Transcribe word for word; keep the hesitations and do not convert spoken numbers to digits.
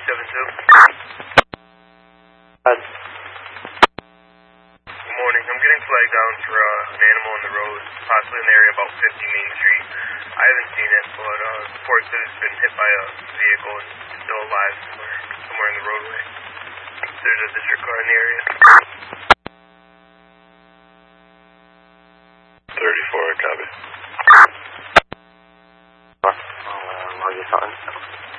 seven two. Uh, Good morning. I'm getting flagged down for uh, an animal in the road, possibly in the area about fifty Main Street. I haven't seen it, but uh, reports that it's been hit by a vehicle and still alive somewhere, somewhere in the roadway. There's a district car in the area. thirty-four, copy. Uh, I'll get something.